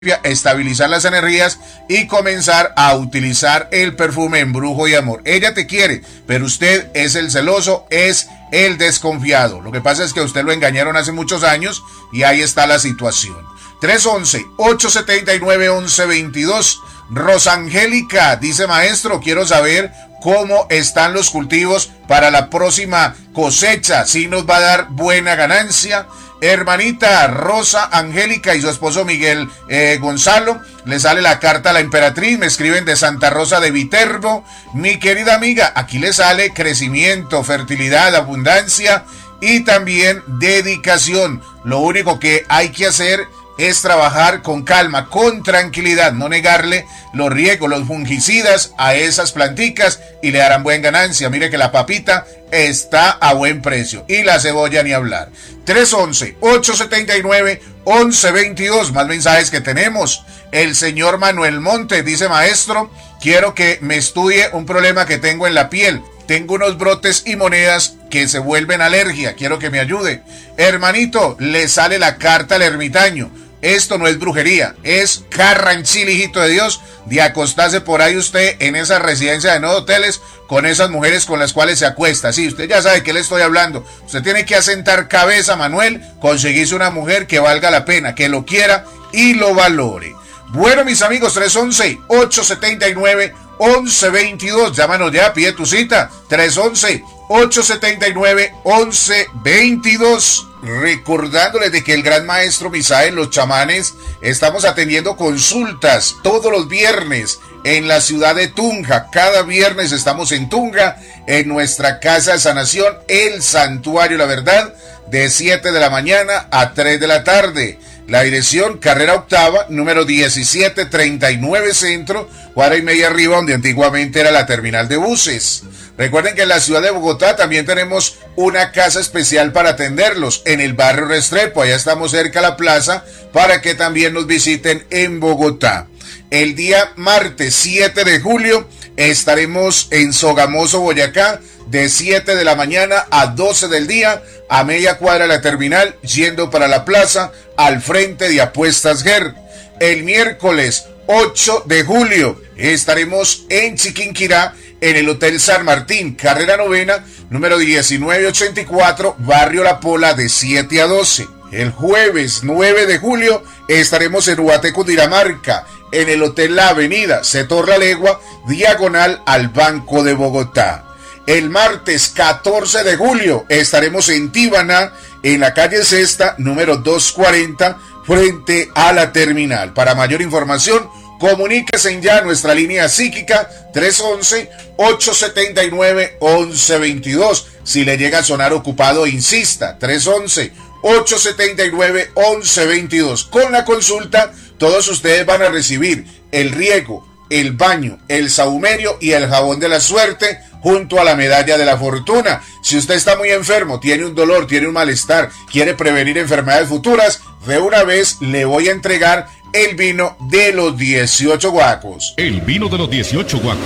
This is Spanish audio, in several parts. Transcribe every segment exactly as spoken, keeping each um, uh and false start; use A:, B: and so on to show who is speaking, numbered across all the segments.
A: estabilizar las energías y comenzar a utilizar el perfume Embrujo y Amor. Ella te quiere, pero usted es el celoso, es el desconfiado. Lo que pasa es que a usted lo engañaron hace muchos años y ahí está la situación. tres once, ocho setenta y nueve, once veintidós. Rosangélica dice: maestro, quiero saber cómo están los cultivos para la próxima cosecha, si nos va a dar buena ganancia. Hermanita Rosa Angélica y su esposo Miguel eh, Gonzalo, le sale la carta a la emperatriz, me escriben de Santa Rosa de Viterbo. Mi querida amiga, aquí le sale crecimiento, fertilidad, abundancia y también dedicación. Lo único que hay que hacer es trabajar con calma, con tranquilidad, no negarle los riegos, los fungicidas a esas planticas y le darán buena ganancia. Mire que la papita está a buen precio y la cebolla ni hablar. tres once, ocho setenta y nueve, once veintidós. Más mensajes que tenemos. El señor Manuel Montes dice: maestro, quiero que me estudie un problema que tengo en la piel. Tengo unos brotes y monedas que se vuelven alergia. Quiero que me ayude. Hermanito, le sale la carta al ermitaño. Esto no es brujería, es carranchil, hijito de Dios, de acostarse por ahí usted en esa residencia de no hoteles con esas mujeres con las cuales se acuesta. Sí, usted ya sabe de qué le estoy hablando. Usted tiene que asentar cabeza, Manuel, conseguirse una mujer que valga la pena, que lo quiera y lo valore. Bueno, mis amigos, tres once, ocho setenta y nueve, once veintidós. Llámanos ya, pide tu cita. tres once, ocho setenta y nueve, once veintidós. Recordándoles de que el gran maestro Misael, los chamanes, estamos atendiendo consultas todos los viernes en la ciudad de Tunja. Cada viernes estamos en Tunja, en nuestra casa de sanación, el Santuario La Verdad, de siete de la mañana a tres de la tarde. La dirección, carrera octava, número diecisiete treinta y nueve Centro, cuadra y media arriba, donde antiguamente era la terminal de buses. Recuerden que en la ciudad de Bogotá también tenemos una casa especial para atenderlos en el barrio Restrepo. Allá estamos cerca a la plaza para que también nos visiten en Bogotá. El día martes siete de julio estaremos en Sogamoso, Boyacá, de siete de la mañana a doce del día, a media cuadra de la terminal, yendo para la plaza, al frente de Apuestas Ger. El miércoles ocho de julio estaremos en Chiquinquirá, en el Hotel San Martín, carrera novena, número diecinueve ochenta y cuatro, barrio La Pola, de siete a doce. El jueves nueve de julio estaremos en Ubaté, Cundinamarca, en el Hotel La Avenida, sector La Legua, diagonal al Banco de Bogotá. El martes catorce de julio estaremos en Tíbana, en la calle Sexta, número doscientos cuarenta, frente a la terminal. Para mayor información, comuníquese ya a nuestra línea psíquica tres once, ocho setenta y nueve, once veintidós. Si le llega a sonar ocupado, insista, tres once, ocho setenta y nueve, once veintidós. Con la consulta, todos ustedes van a recibir el riego, el baño, el sahumerio y el jabón de la suerte, junto a la medalla de la fortuna. Si usted está muy enfermo, tiene un dolor, tiene un malestar, quiere prevenir enfermedades futuras, de una vez le voy a entregar el vino de los dieciocho guacos.
B: El vino de los dieciocho guacos.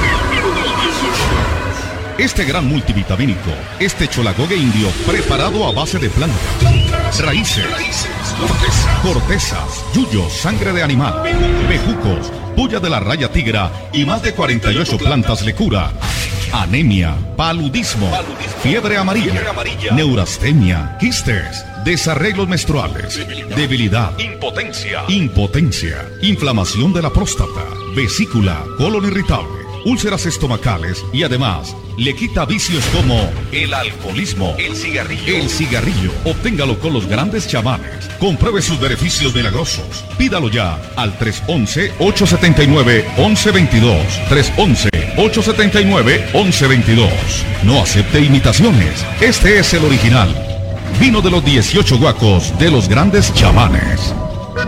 B: Este gran multivitamínico, este cholagogue indio preparado a base de plantas, raíces, cortezas, yuyos, sangre de animal, bejucos, puya de la raya tigra y más de cuarenta y ocho plantas le cura. Anemia, paludismo, fiebre amarilla, neurastemia, quistes, desarreglos menstruales, debilidad, impotencia, impotencia, inflamación de la próstata, vesícula, colon irritable, úlceras estomacales y además le quita vicios como el alcoholismo, el cigarrillo. El cigarrillo, obténgalo con los grandes chamanes. Compruebe sus beneficios milagrosos. Pídalo ya al tres once, ocho setenta y nueve, once veintidós. tres once, ocho setenta y nueve, once veintidós. No acepte imitaciones. Este es el original. Vino de los dieciocho guacos de los grandes chamanes.